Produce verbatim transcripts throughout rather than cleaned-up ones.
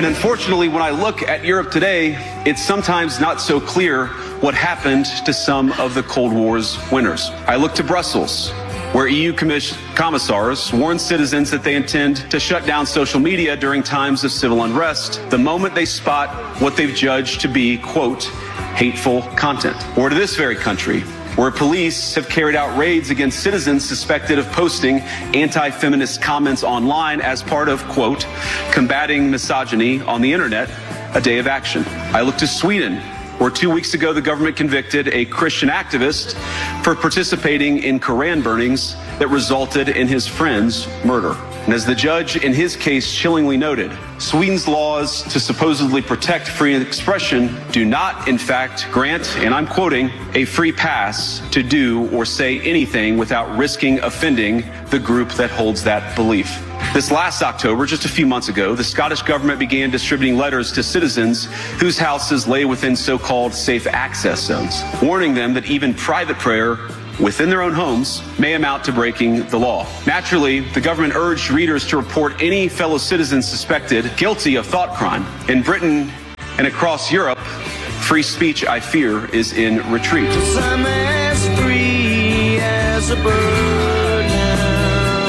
And unfortunately, when I look at Europe today, it's sometimes not so clear what happened to some of the Cold War's winners. I look to Brussels, where E U commiss- commissars warn citizens that they intend to shut down social media during times of civil unrest the moment they spot what they've judged to be, quote, hateful content. Or to this very country, where police have carried out raids against citizens suspected of posting anti-feminist comments online as part of, quote, combating misogyny on the internet, a day of action. I look to Sweden, where two weeks ago the government convicted a Christian activist for participating in Koran burnings that resulted in his friend's murder. And as the judge in his case chillingly noted, Sweden's laws to supposedly protect free expression do not, in fact, grant, and I'm quoting, a free pass to do or say anything without risking offending the group that holds that belief. This last October, just a few months ago, the Scottish government began distributing letters to citizens whose houses lay within so-called safe access zones, warning them that even private prayer within their own homes may amount to breaking the law. Naturally, the government urged readers to report any fellow citizens suspected guilty of thought crime. In Britain and across Europe, free speech, I fear, is in retreat. I'm as free as a bird now.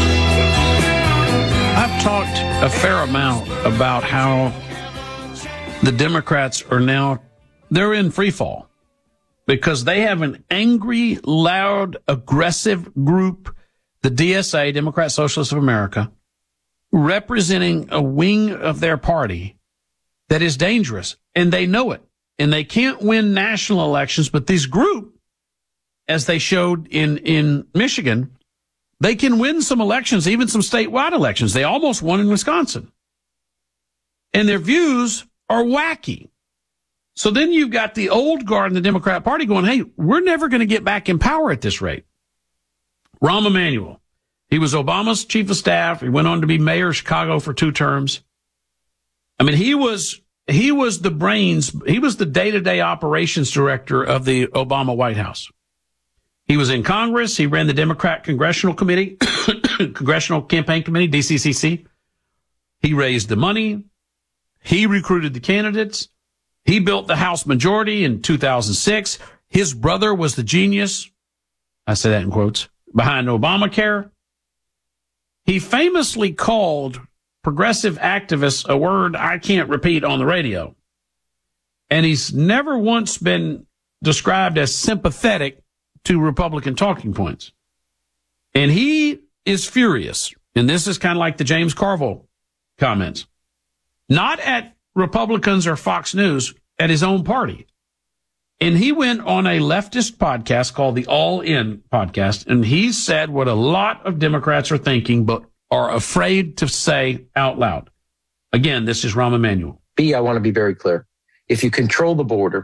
I've talked a fair amount about how the Democrats are now, they're in free fall. Because they have an angry, loud, aggressive group, the D S A, Democrat Socialists of America, representing a wing of their party that is dangerous. And they know it. And they can't win national elections. But this group, as they showed in, in Michigan, they can win some elections, even some statewide elections. They almost won in Wisconsin. And their views are wacky. So then you've got the old guard in the Democrat Party going, hey, we're never going to get back in power at this rate. Rahm Emanuel, he was Obama's chief of staff. He went on to be mayor of Chicago for two terms. I mean, he was he was the brains. He was the day-to-day operations director of the Obama White House. He was in Congress. He ran the Democrat Congressional Committee, Congressional Campaign Committee, D C C C. He raised the money. He recruited the candidates. He built the House majority in two thousand six. His brother was the genius, I say that in quotes, behind Obamacare. He famously called progressive activists a word I can't repeat on the radio. And he's never once been described as sympathetic to Republican talking points. And he is furious. And this is kind of like the James Carville comments. Not at Republicans or Fox News, at his own party. And he went on a leftist podcast called the All In podcast, and he said what a lot of Democrats are thinking, but are afraid to say out loud. Again, this is Rahm Emanuel. B, I want to be very clear. If you control the border,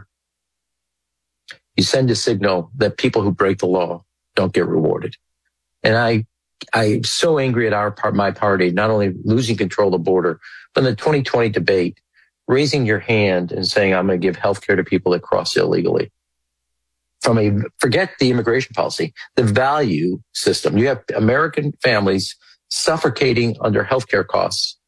you send a signal that people who break the law don't get rewarded. And I, I'm so angry at our part, my party, not only losing control of the border, but in the twenty twenty debate, raising your hand and saying, I'm going to give health care to people that cross illegally. From a, forget the immigration policy, the value system. You have American families suffocating under healthcare costs.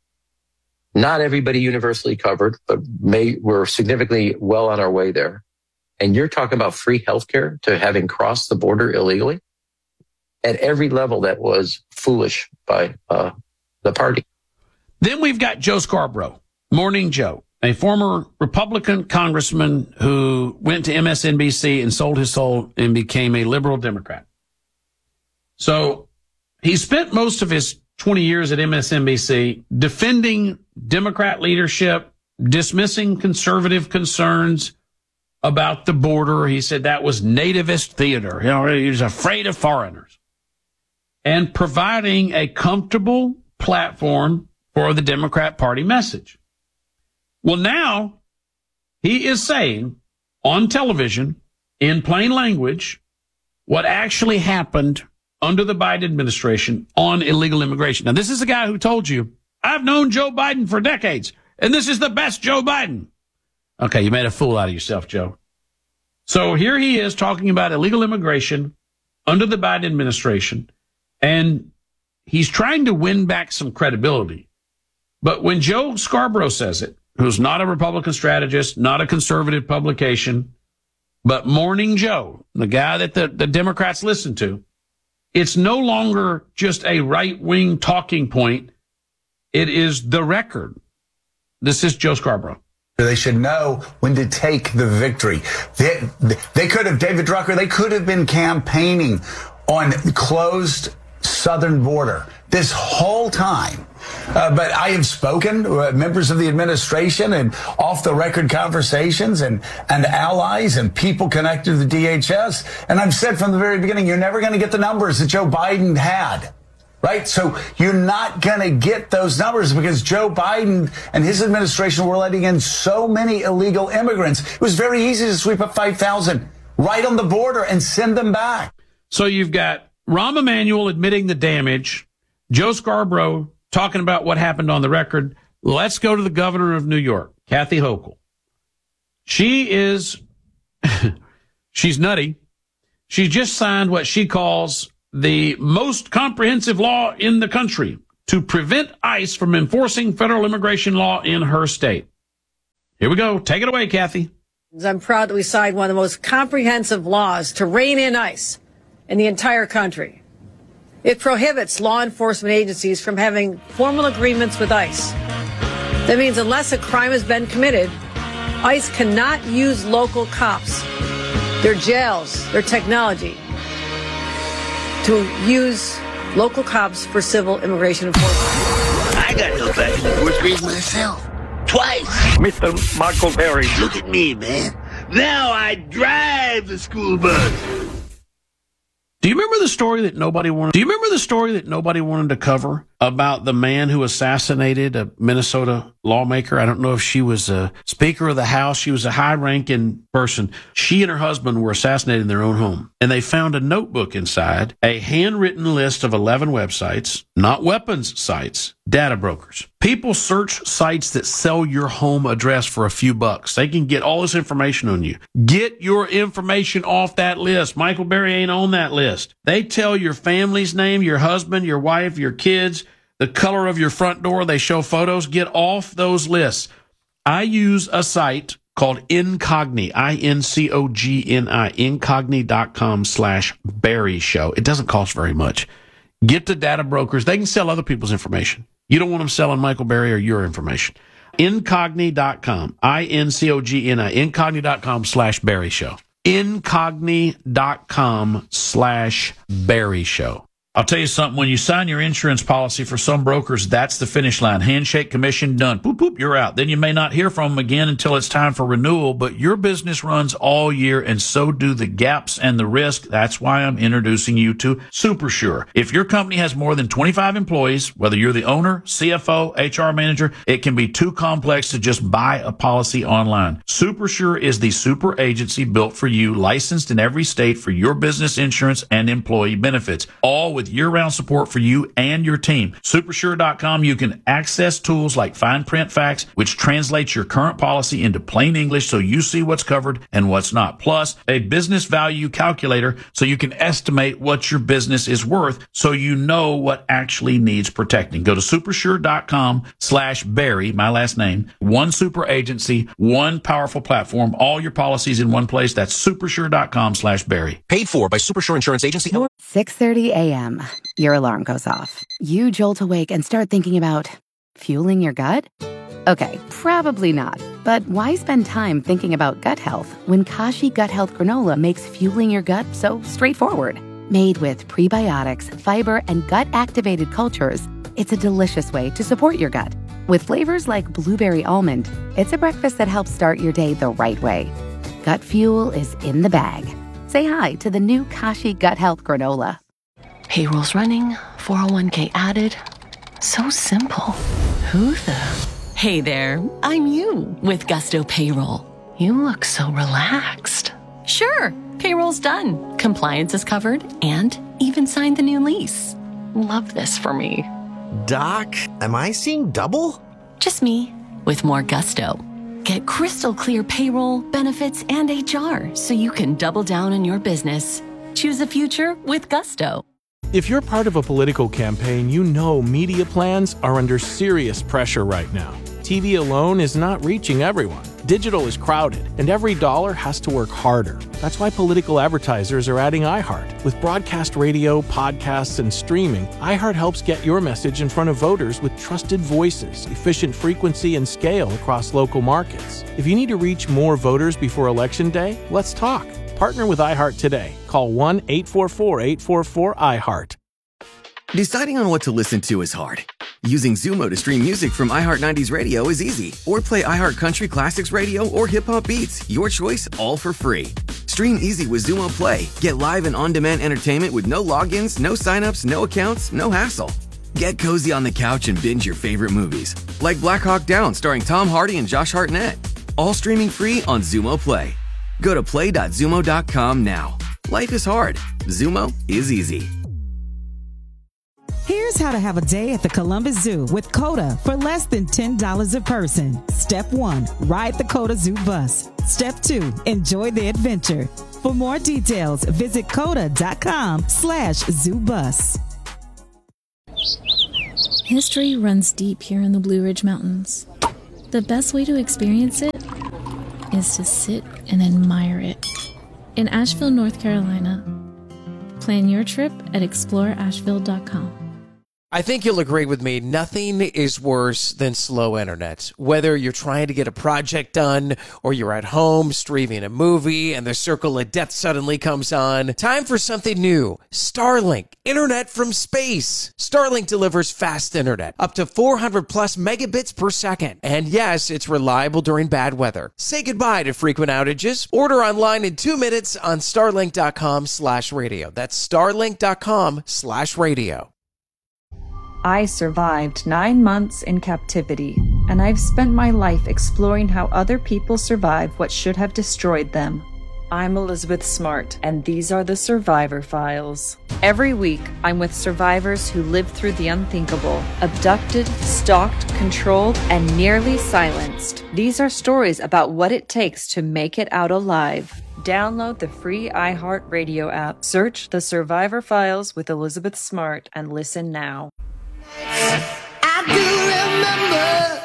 Not everybody universally covered, but may, we're significantly well on our way there. And you're talking about free healthcare to having crossed the border illegally? At every level, that was foolish by uh, the party. Then we've got Joe Scarborough. Morning Joe, a former Republican congressman who went to M S N B C and sold his soul and became a liberal Democrat. So he spent most of his twenty years at M S N B C defending Democrat leadership, dismissing conservative concerns about the border. He said that was nativist theater. You know, he was afraid of foreigners. And providing a comfortable platform for the Democrat Party message. Well, now he is saying on television in plain language what actually happened under the Biden administration on illegal immigration. Now, this is a guy who told you, I've known Joe Biden for decades, and this is the best Joe Biden. Okay, you made a fool out of yourself, Joe. So here he is talking about illegal immigration under the Biden administration, and he's trying to win back some credibility. But when Joe Scarborough says it, who's not a Republican strategist, not a conservative publication, but Morning Joe, the guy that the, the Democrats listen to, it's no longer just a right-wing talking point. It is the record. This is Joe Scarborough. They should know when to take the victory. They, they could have, David Drucker, they could have been campaigning on closed southern border this whole time. Uh, but I have spoken to uh, members of the administration and off the record conversations and, and allies and people connected to the D H S. And I've said from the very beginning, you're never going to get the numbers that Joe Biden had. Right? So you're not going to get those numbers because Joe Biden and his administration were letting in so many illegal immigrants. It was very easy to sweep up five thousand right on the border and send them back. So you've got Rahm Emanuel admitting the damage, Joe Scarborough talking about what happened on the record. Let's go to the governor of New York, Kathy Hochul. She is, she's nutty. She just signed what she calls the most comprehensive law in the country to prevent ICE from enforcing federal immigration law in her state. Here we go. Take it away, Kathy. I'm proud that we signed one of the most comprehensive laws to rein in ICE in the entire country. It prohibits law enforcement agencies from having formal agreements with ICE. That means unless a crime has been committed, ICE cannot use local cops, their jails, their technology, to use local cops for civil immigration enforcement. I got held back in the fourth grade myself. Twice. Mister Michael Berry. Look at me, man. Now I drive the school bus. Do you remember the story that nobody wanted? Do you remember the story that nobody wanted to cover about the man who assassinated a Minnesota lawmaker? I don't know if she was a Speaker of the House. She was a high-ranking person. She and her husband were assassinated in their own home, and they found a notebook inside, a handwritten list of eleven websites, not weapons sites, data brokers. People search sites that sell your home address for a few bucks. They can get all this information on you. Get your information off that list. Michael Berry ain't on that list. They tell your family's name, your husband, your wife, your kids, the color of your front door. They show photos. Get off those lists. I use a site called Incogni, I N C O G N I, incogni.com slash Berry Show. It doesn't cost very much. Get to data brokers. They can sell other people's information. You don't want them selling Michael Berry or your information. Incogni dot com, I N C O G N I, incogni.com slash Berry Show. Incogni.com slash Berry Show. I'll tell you something, when you sign your insurance policy for some brokers, that's the finish line. Handshake, commission, done. Boop, boop, you're out. Then you may not hear from them again until it's time for renewal, but your business runs all year, and so do the gaps and the risk. That's why I'm introducing you to SuperSure. If your company has more than twenty-five employees, whether you're the owner, C F O, H R manager, it can be too complex to just buy a policy online. SuperSure is the super agency built for you, licensed in every state for your business insurance and employee benefits, all with year-round support for you and your team. Supersure dot com, you can access tools like Fine Print Facts, which translates your current policy into plain English so you see what's covered and what's not. Plus, a business value calculator so you can estimate what your business is worth so you know what actually needs protecting. Go to supersure dot com slash Berry, my last name, one super agency, one powerful platform, all your policies in one place. That's supersure dot com slash Berry. Paid for by Supersure Insurance Agency. six thirty a.m. Your alarm goes off. You jolt awake and start thinking about fueling your gut? Okay, probably not. But why spend time thinking about gut health when Kashi Gut Health Granola makes fueling your gut so straightforward? Made with prebiotics, fiber, and gut-activated cultures, it's a delicious way to support your gut. With flavors like blueberry almond, it's a breakfast that helps start your day the right way. Gut fuel is in the bag. Say hi to the new Kashi Gut Health Granola. Payroll's running, four oh one k added. So simple. Who the? Hey there, I'm you with Gusto Payroll. You look so relaxed. Sure, payroll's done. Compliance is covered and even signed the new lease. Love this for me. Doc, am I seeing double? Just me with more gusto. Get crystal clear payroll, benefits, and H R so you can double down on your business. Choose a future with Gusto. If you're part of a political campaign, you know media plans are under serious pressure right now. T V alone is not reaching everyone. Digital is crowded, and every dollar has to work harder. That's why political advertisers are adding iHeart. With broadcast radio, podcasts, and streaming, iHeart helps get your message in front of voters with trusted voices, efficient frequency, and scale across local markets. If you need to reach more voters before Election Day, let's talk. Partner with iHeart today. Call one eight four four, eight four four, iHeart. Deciding on what to listen to is hard. Using Zumo to stream music from iHeart nineties Radio is easy. Or play iHeart Country Classics Radio or Hip Hop Beats. Your choice, all for free. Stream easy with Zumo Play. Get live and on-demand entertainment with no logins, no signups, no accounts, no hassle. Get cozy on the couch and binge your favorite movies. Like Black Hawk Down starring Tom Hardy and Josh Hartnett. All streaming free on Zumo Play. Go to play dot zumo dot com now. Life is hard. Zumo is easy. Here's how to have a day at the Columbus Zoo with CODA for less than ten dollars a person. Step one, ride the CODA Zoo bus. Step two, enjoy the adventure. For more details, visit coda dot com slash zoo bus. History runs deep here in the Blue Ridge Mountains. The best way to experience it is to sit and admire it. In Asheville, North Carolina. Plan your trip at explore asheville dot com. I think you'll agree with me, nothing is worse than slow internet. Whether you're trying to get a project done or you're at home streaming a movie and the circle of death suddenly comes on, time for something new. Starlink, internet from space. Starlink delivers fast internet, up to four hundred plus megabits per second. And yes, it's reliable during bad weather. Say goodbye to frequent outages. Order online in two minutes on starlink dot com slash radio. That's starlink dot com slash radio. I survived nine months in captivity, and I've spent my life exploring how other people survive what should have destroyed them. I'm Elizabeth Smart, and these are the Survivor Files. Every week, I'm with survivors who lived through the unthinkable, abducted, stalked, controlled, and nearly silenced. These are stories about what it takes to make it out alive. Download the free iHeartRadio app, search The Survivor Files with Elizabeth Smart, and listen now. I do remember